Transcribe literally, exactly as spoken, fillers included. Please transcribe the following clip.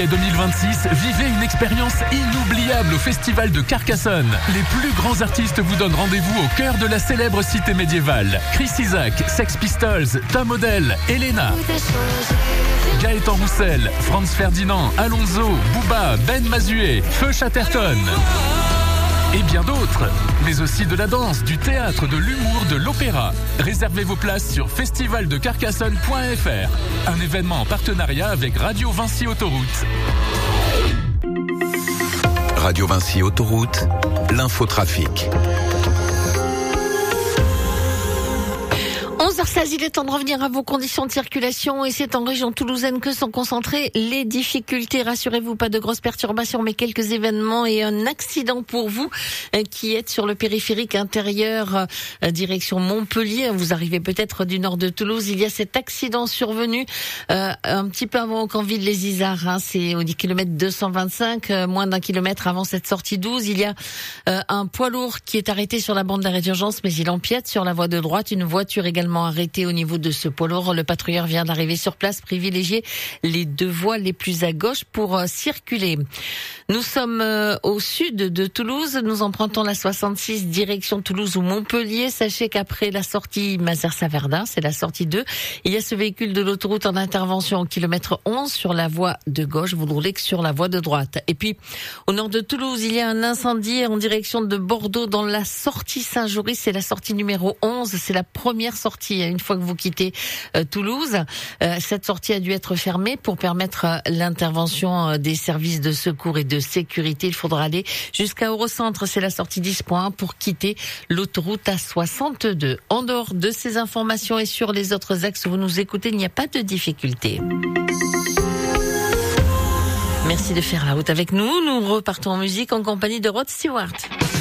juillet deux mille vingt-six, vivez une expérience inoubliable au Festival de Carcassonne. Les plus grands artistes vous donnent rendez-vous au cœur de la célèbre cité médiévale. Chris Isaak, Sex Pistols, Tom Odell, Elena, Gaëtan Roussel, Franz Ferdinand, Alonso, Booba, Ben Mazué, Feu Chatterton. Et bien d'autres, mais aussi de la danse, du théâtre, de l'humour, de l'opéra. Réservez vos places sur festival de carcassonne point f r. Un événement en partenariat avec Radio Vinci Autoroute. Radio Vinci Autoroute, l'infotrafic. onze heures seize, il est temps de revenir à vos conditions de circulation et c'est en région toulousaine que sont concentrées les difficultés. Rassurez-vous, pas de grosses perturbations mais quelques événements et un accident pour vous qui êtes sur le périphérique intérieur direction Montpellier. Vous arrivez peut-être du nord de Toulouse. Il y a cet accident survenu euh, un petit peu avant Canville-les-Isards. Hein. C'est au kilomètre deux cent vingt-cinq, euh, moins d'un kilomètre avant cette sortie douze. Il y a euh, un poids lourd qui est arrêté sur la bande d'arrêt d'urgence mais il empiète sur la voie de droite. Une voiture également arrêté au niveau de ce poids lourd. Le patrouilleur vient d'arriver sur place, privilégier les deux voies les plus à gauche pour euh, circuler. Nous sommes euh, au sud de Toulouse. Nous empruntons la soixante-six direction Toulouse ou Montpellier. Sachez qu'apré la sortie Mazères-Saverdin, c'est la sortie deux, il y a ce véhicule de l'autoroute en intervention au kilomètre onze sur la voie de gauche. Vous ne roulez que sur la voie de droite. Et puis, au nord de Toulouse, il y a un incendie en direction de Bordeaux dans la sortie Saint-Jory. C'est la sortie numéro onze. C'est la première sortie une fois que vous quittez euh, Toulouse. Euh, cette sortie a dû être fermée pour permettre euh, l'intervention euh, des services de secours et de sécurité. Il faudra aller jusqu'à Eurocentre, c'est la sortie dix point un pour quitter l'autoroute A soixante-deux. En dehors de ces informations et sur les autres axes où vous nous écoutez, il n'y a pas de difficulté. Merci de faire la route avec nous. Nous repartons en musique en compagnie de Rod Stewart.